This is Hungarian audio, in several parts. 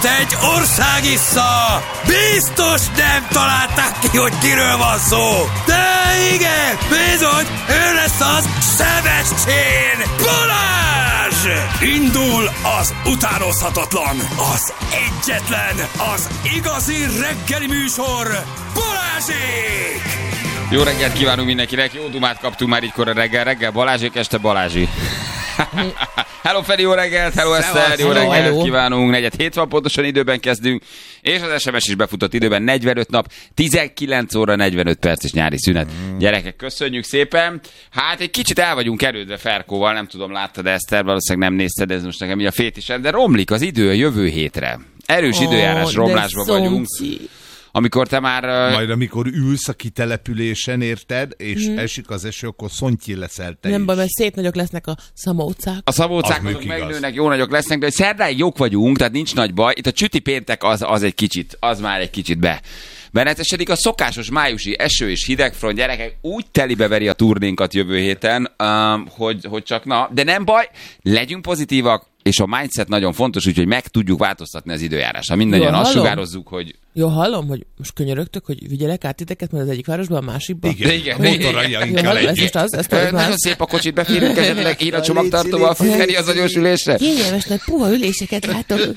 egy országissza! Biztos nem találták ki, hogy kiről van szó! De igen, bizony, ő lesz az Sebestyén Balázs! Indul az utánozhatatlan, az egyetlen, az igazi reggeli műsor, Balázsék! Jó reggelt kívánunk mindenkinek, jó dumát kaptunk már így reggel Balázsék, este Balázsi. Hello Feri, jó reggelt, hello Eszter, jó reggelt kívánunk, 4:07 van, pontosan időben kezdünk, és az SMS is befutott időben, 45 nap, 19 óra 45 perc és nyári szünet. Gyerekek, köszönjük szépen. Hát egy kicsit el vagyunk erődve Ferkóval, nem tudom, láttad Eszter, valószínűleg nem nézted, ez most nekem így a fétisem, de romlik az idő a jövő hétre. Erős időjárás romlásban vagyunk. Amikor te már... Majd amikor ülsz a kitelepülésen, érted, és esik az eső, akkor szontyil leszel te nem is. baj, mert szép nagyok lesznek a szamócák. A szamócák azok megnőnek, jó nagyok lesznek, de szerdáig jók vagyunk, tehát nincs nagy baj. Itt a csüti péntek az egy kicsit, az már egy kicsit benetesedik. A szokásos májusi eső és hidegfront, gyerekek, úgy telibe veri a turnénkat jövő héten, hogy csak na. De nem baj, legyünk pozitívak, és a mindset nagyon fontos, úgyhogy meg tudjuk változtatni az időjárásra. Mindannyian azt sugározzuk, hogy... Jó, hallom, hogy most könyörögtök, hogy vigyelek át titeket, mert az egyik városban a másikba. Igen. Motorjainkkal együtt. Nagyon szép a kocsit, beférünk esetleg ír a csomagtartóval Feri az agyósülésre. Kényelmes nagy puha üléseket látok.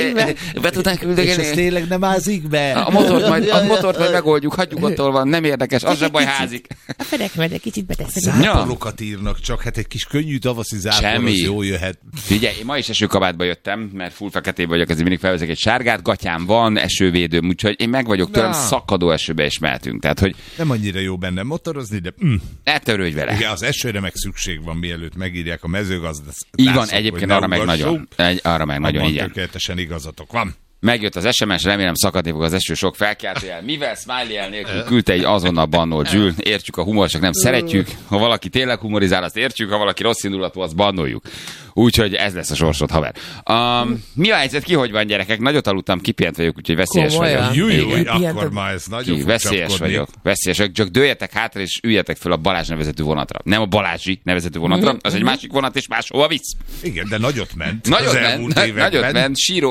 Be tudnánk küldeni. És ez tényleg nem ázik be. A motort majd megoldjuk, hagyjuk, attól van, nem érdekes, az sem baj, házik. A fedek majd egy kicsit beteszem. Záporokat írnak csak, hát egy kis könnyű tavaszi zápor, az jól jöhet. Figyelj, én ma is esőkabátba jöttem, mert full feketében vagyok, ezért mindig felvezek egy sárgát, gatyám van, esővédőm, úgyhogy én meg vagyok tőlem, szakadó esőbe is mehetünk. Tehát, hogy nem annyira jó benne motorozni, de... Ne törődj vele. Igen, az esőre meg szükség van, mielőtt megírják a mezőgazdászok. Így van, egyébként arra meg nagyon, igen. Tökéletesen igazatok van. Megjött az SMS, remélem szakadni fog az eső sok felkeltőjel. Mivel smiley-el nélkül küldte egy azonnal bannolt Zsül. Értjük a humor, csak nem szeretjük. Ha valaki tényleg humorizál, azt értjük, ha valaki rossz indulatú, azt bannoljuk. Úgyhogy ez lesz a sorsod, haver. Mi a helyzet, ki hogy van, gyerekek? Nagyot aludtam, kipihent vagyok, úgyhogy veszélyes vagyok. Akkor már ez nagyon veszélyes vagyok. Csak dőljetek hátra, és üljetek fel a Balázs nevezetű vonatra. Nem a Balázsi nevezetű vonatra, az egy másik vonat, és máshova visz. Igen, de nagyot ment. Nagyot ment.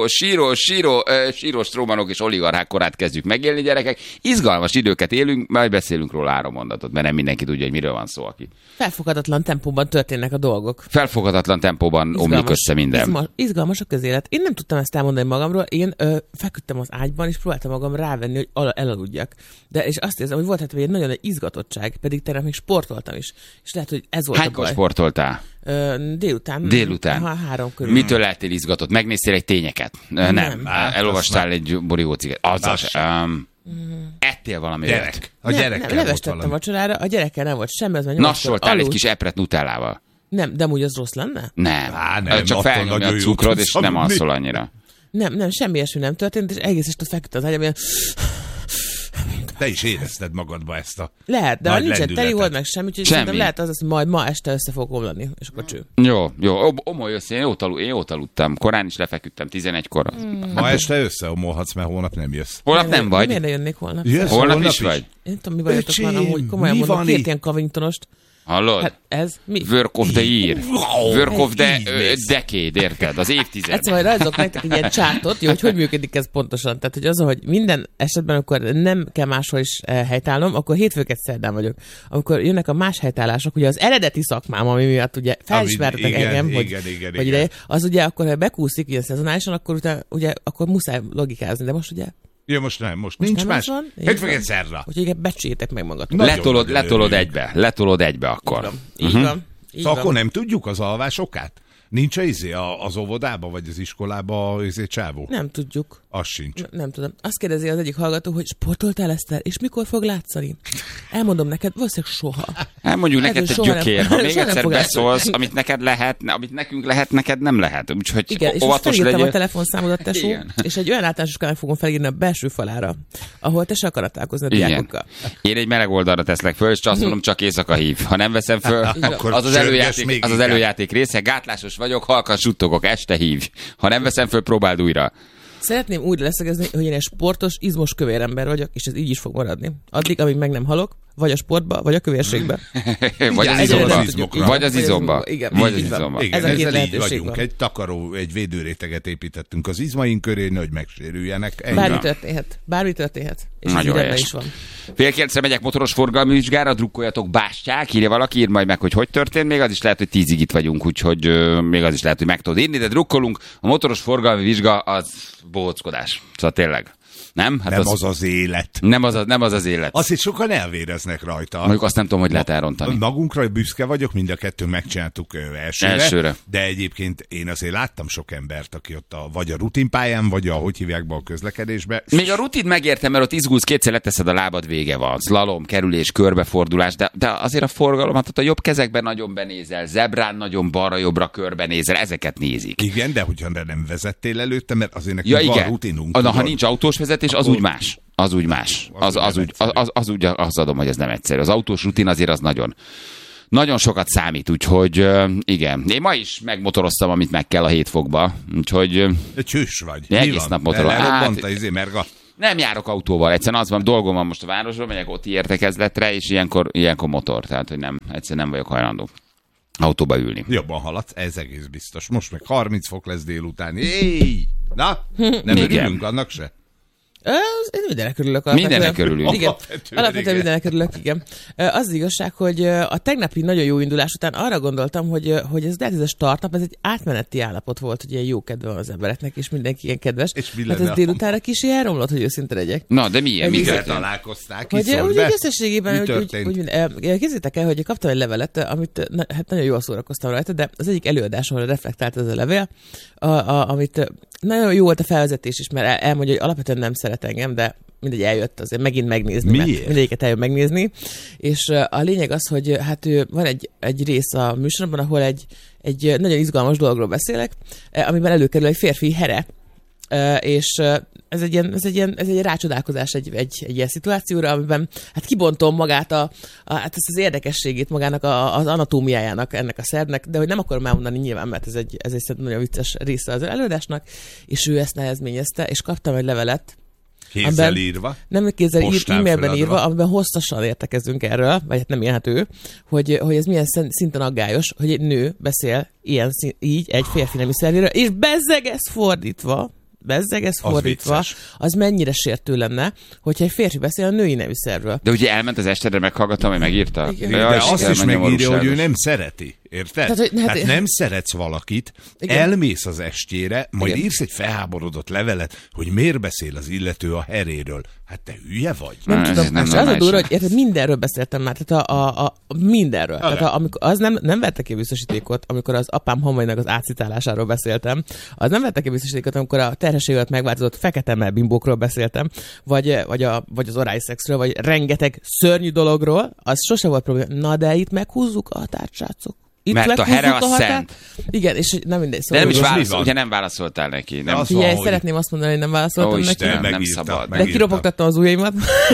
Sírós trómanok és oligarchák korát kezdjük megélni, gyerekek. Izgalmas időket élünk, majd beszélünk róla 3 mondatot, mert nem mindenki tudja, hogy miről van szó, aki. Felfoghatatlan tempóban történnek a dolgok. Felfoghatatlan tempóban omlik össze minden. Izgalmas a közélet. Én nem tudtam ezt elmondani magamról. Én feküdtem az ágyban, és próbáltam magam rávenni, hogy elaludjak. És azt érzem, hogy volt hát egy nagyon nagy izgatottság, pedig tegnap még sportoltam is. És lehet, hogy ez volt a baj. Hánykor sportoltál? Délután. 3 körül. Mitől lehetél izgatott? Megnéztél egy tényeket? Nem. Elolvastál egy borigóciget? Ettél valami gyerek. A gyerekkel levestettem vacsorára, a gyerekkel nem volt semmi. Nassoltál egy kis epret nutellával? Nem, de amúgy az rossz lenne? Nem. Csak felnyomja a cukrod, és nem alszol annyira. Nem, semmi ilyesmi nem történt, és egész este feküdt az ágyam, te is érezted magadba ezt a lehet, de ha nincsen teli volt meg semmi, úgyhogy szerintem lehet az, hogy majd ma este össze fog omlani, és akkor cső. Jó, omolj össze, én jót aludtam, korán is lefeküdtem, 11-kor. Ma este összeomolhatsz, mert holnap nem jössz. Holnap nem vagy? Miért ne jönnék holnap? Holnap is vagy? Én nem tudom, mi vagyok már, amúgy komolyan mondom, 2 ilyen Covingtonost. Hallod? Hát ez mi? Work of the year. Work of the decade, érted? Az évtized. Egyszer majd rajzolok nektek egy ilyen csártot, jó, hogy működik ez pontosan. Tehát, hogy az, hogy minden esetben, akkor nem kell máshol is helytállnom, akkor hétfőket szerdán vagyok. Amikor jönnek a más helytállások, ugye az eredeti szakmám, ami miatt ugye felismertek engem, hogy ide, az ugye akkor, ha bekúszik ilyen szezonálisan, akkor utána, ugye, akkor muszáj logikázni, de most ugye ja, most nincs nem más. Hétfőket szerda. Úgyhogy becsüljétek meg magatok. Letolod egybe akkor. Így van. Szóval akkor nem tudjuk az alvás okát? Nincs az óvodába, vagy az iskolába csávó? Nem tudjuk. Az sincs. Nem tudom. Azt kérdezi az egyik hallgató, hogy sportoltál, Eszter, és mikor fog látszani? Elmondom neked, valószínűleg soha. Elmondjuk neked egy gyökér, ha még egyszer beszólsz, amit neked lehet, amit nekünk lehet, neked nem lehet. Úgyhogy igen, és most felírtam a telefonszámodat, tesó, és egy olyan általános fogom felírni a belső falára, ahol te se akarod találkozni a diákokkal. Én egy meleg oldalra teszlek föl, és azt mondom, csak éjszaka hív. Ha nem veszem föl, az előjáték része, gátlásos vagyok, halkan suttogok, este hív. Ha nem veszem föl, próbáld újra. Szeretném úgy leszögezni, hogy én egy sportos, izmos kövér ember vagyok, és ez így is fog maradni. Addig, amíg meg nem halok, vagy a sportba, vagy a kövérségbe. Vagy az izomba. Vagy az izomba. Igen, ezzel így vagyunk. Egy takaró, egy védőréteget építettünk az izmaink köré, hogy megsérüljenek. Bármi történhet. És nagyon helyes. Is van. Fél 9-re megyek motoros forgalmi vizsgára, drukkoljatok, bástyák, írja valaki, ír majd meg, hogy történt, még az is lehet, hogy 10-ig itt vagyunk, úgyhogy még az is lehet, hogy meg tudod írni, de drukkolunk, a motoros forgalmi vizsga az bohóckodás. Szóval tényleg. Nem? Hát nem az élet. Nem az az élet. Azt is sokan elvéreznek rajta. Mondjuk azt nem tudom, hogy lehet elrontani. Magunkra büszke vagyok, mind a kettő megcsináltuk elsőre. De egyébként én azért láttam sok embert, aki ott vagy a rutinpályán, vagy hogy hívják be a közlekedésbe. Még a rutin megértem, mert ott izgulsz, kétszer leteszed a lábad, vége van. Slalom, kerülés, körbefordulás, de azért a forgalomat ott a jobb kezekben nagyon benézel, zebrán nagyon balra-jobbra körbenézel, ezeket nézik. Igen, de hogyha nem vezettél előtte, mert azért nekünk van rutinunk. Ha nincs autós vezetés, az úgy más. Az úgy más. Az adom, hogy ez nem egyszerű. Az autós rutin azért az nagyon sokat számít, úgyhogy igen. Én ma is megmotoroztam, amit meg kell a 7 fokba, úgyhogy... Csős vagy. Egész nap motoroztam. Nem járok autóval, egyszerűen az van, dolgom van most a városban, megyek ott értekezletre, és ilyenkor motor, tehát hogy nem, egyszerűen nem vagyok hajlandó autóba ülni. Jobban haladsz, ez egész biztos. Most meg 30 fok lesz délután. Éj! Na, nem örülünk annak se? Mindenek örülök. Mindenek örülünk. Igen, alapvetően mindenek örülök, igen. Az igazság, hogy a tegnapi nagyon jó indulás után arra gondoltam, hogy ez a startnap, ez egy átmeneti állapot volt, hogy ilyen jó kedve van az embereknek, és mindenki ilyen kedves. Hát ez délutánra kicsi elromlott, hogy őszinte legyek. Na, de milyen? Mivel találkozták? Hogy úgy összességében, képzeljétek el, hogy kaptam egy levelet, amit hát nagyon jól szórakoztam rajta, de az egyik előadásomra reflektált ez a levél, amit nagyon jó volt a felvezetés is, mert elmondja, hogy alapvetően nem szeret engem, de mindegy eljött azért megint megnézni. Miért? Mindegyiket eljött megnézni. És a lényeg az, hogy hát van egy rész a műsorban, ahol egy nagyon izgalmas dologról beszélek, amiben előkerül egy férfi here, és ez egy rácsodálkozás egy ilyen szituációra, amiben hát kibontom magát hát ezt az érdekességét magának az anatómiájának ennek a szervnek, de hogy nem akarom elmondani nyilván, mert ez egy nagyon vicces része az előadásnak, és ő ezt nehezményezte, és kaptam egy levelet, kézzel írva? Nem kézzel e-mailben írva, amiben hosszasan értekezünk erről, vagy hát nem ilyen, hát ő, hogy ez milyen szinten aggályos, hogy egy nő beszél így egy férfi nemű szervéről, és bezzeg ez fordítva, az mennyire sértő lenne, hogyha egy férfi beszél a női nevű szervről. De ugye elment az estedre, meghallgattam, hogy megírta. De azt is megírja, hogy ő nem szereti. Érted? Tehát nem szeretsz valakit, igen. Elmész az estjére, majd igen. Írsz egy felháborodott levelet, hogy miért beszél az illető a heréről. Hát te hülye vagy? Nem tudom, az a durva, hogy érted, mindenről beszéltem már, tehát mindenről. Tehát amikor az nem vette ki a biztosítékot, amikor az apám hamvainak az átszitálásáról beszéltem, az nem vette ki a biztosítékot, amikor a terhességet megváltozott fekete melbimbókról beszéltem, vagy az orális szexről, vagy rengeteg szörnyű dologról, az sose volt probléma. Na de itt meghúzzuk a határt, srácok. Mert a here a szent. Igen, és nem mindegy. Szóval de nem is válaszol, ugye nem válaszoltál neki. Nem. Figyelj, szeretném azt mondani, hogy nem válaszoltam neki. Nem szabad. De kiropogtattam az ujjaimat.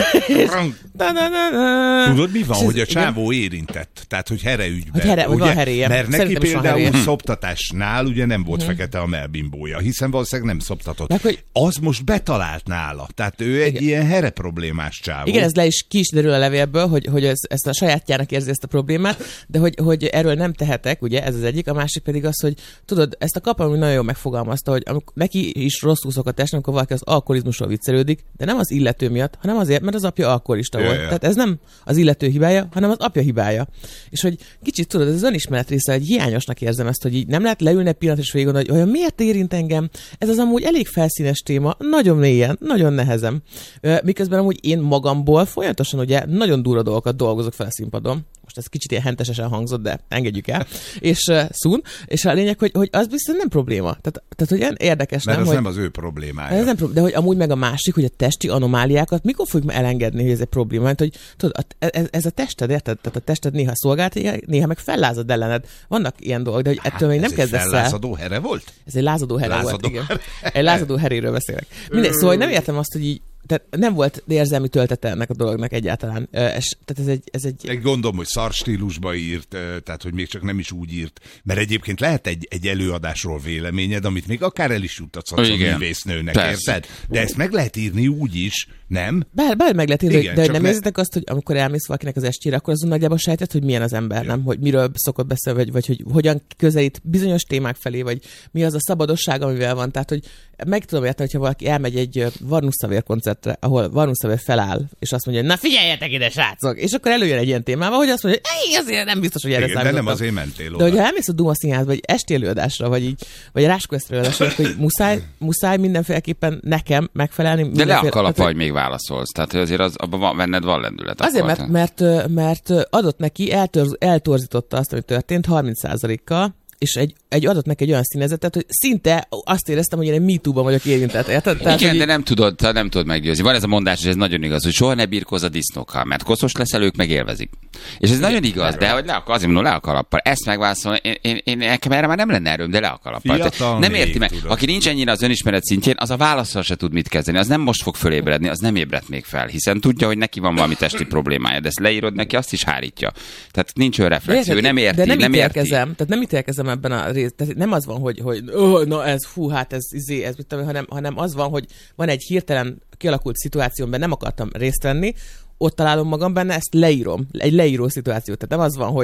Tudod, mi van, hogy a csávó érintett? Tehát, hogy here ügyben. Hogy van heréje. Mert neki például szoptatásnál ugye nem volt fekete a melbimbója, hiszen valószínűleg nem szoptatott. Az most betalált nála. Tehát ő egy ilyen here problémás csávó. Igen, ez le is ki is derül a levélből, hogy ezt a sajátjának érzi ezt a problémát, de hogy erről nem tehetek, ugye, ez az egyik, a másik pedig az, hogy tudod, ezt a Kaplan nagyon jól megfogalmazta, hogy neki is rosszul szokott esni, amikor valaki az alkoholizmusról viccelődik, de nem az illető miatt, hanem azért, mert az apja alkoholista volt. Tehát ez nem az illető hibája, hanem az apja hibája. És hogy kicsit tudod, ez az önismeret része, hogy hiányosnak érzem ezt, hogy így nem lehet leülni egy pillanat és végig gondolni, hogy olyan miért érint engem? Ez az amúgy elég felszínes téma, nagyon mélyen, nagyon nehezen. Miközben amúgy én magamból folyamatosan ugye nagyon durva dolgokat dolgozok fel a színpadon. Most ez kicsit ilyen hentesesen hangzott, de engedjük el. És és a lényeg, hogy az biztos nem probléma. Tehát hogy ilyen érdekes, mert nem? Mert az nem az ő problémája. Ez nem de hogy amúgy meg a másik, hogy a testi anomáliákat mikor fogjuk elengedni, hogy ez egy probléma? Mert hogy tudod, ez a tested, érted? Tehát a tested néha szolgált, néha meg fellázad ellened. Vannak ilyen dolgok, de hogy ettől még nem kezdesz el. Ez egy fellázadó here volt? Ez egy lázadó here volt, igen. Egy lázadó heréről beszélek. Mindegy, szóval nem értem azt, hogy így tehát nem volt érzelmi töltete ennek a dolognak egyáltalán. Tehát ez egy... Gondolom, hogy szar stílusba írt, tehát hogy még csak nem is úgy írt, mert egyébként lehet egy előadásról véleményed, amit még akár el is juttatsz a művésznőnek, érted? De ezt meg lehet írni úgy is, nem? Bár meg lehet írni, igen, de nem érzitek azt, hogy amikor elmész valakinek az estjére, akkor azon nagyjából sejtett, hogy milyen az ember, nem? Hogy miről szokott beszélni, vagy hogy hogyan közelít bizonyos témák felé, vagy mi az a szabadosság, amivel van. Tehát, hogy meg tudom érteni, hogyha valaki elmegy egy Varnus Szavér koncertre, ahol Varnus Szavér feláll, és azt mondja, hogy na figyeljetek ide, srácok! És akkor előjön egy ilyen témával, hogy azt mondja, hogy azért nem biztos, hogy erre számítottam. De nem azért mentél oda. De hogyha elmész a Duma Színházba, vagy esti előadásra, vagy a Ráskó Eszter előadásra, hogy muszáj mindenféleképpen nekem megfelelni. De le a kalappa, hogy még válaszolsz. Tehát, hogy azért abban benned van lendület. Azért, mert adott neki, eltorzította azt, ami történt 30%-kal, és adott neki egy olyan színezetet, hogy szinte azt éreztem, hogy én egy MeToo-ban vagyok érintett. Érted? Tehát, igen, de nem tudod meggyőzni. Van ez a mondás, és ez nagyon igaz, hogy soha ne birkózz a disznókkal, mert koszos leszel, ők meg élvezik. És ez nagyon igaz, de hogy azért mondom, le a kalappal. Ezt megválaszolom, én nekem erre már nem lenne erőm, de le a kalappal. Nem érti meg. Aki nincs ennyire az önismeret szintjén, az a válaszsal se tud mit kezdeni. Az nem most fog fölébredni, az nem ébredt még fel, hiszen tudja, hogy neki van valami testi problémája, de ezt leírod neki, azt is hárítja. Tehát nincs olyan reflexió, nem érti, de tehát nem ítélkezem ebben a részt. Tehát nem az van, hogy na ez, ez hanem az van, hogy van egy hirtelen kialakult szituációban, nem akartam részt venni, ott találom magam benne, ezt leírom. Egy leíró szituáció. Tehát nem az van, hogy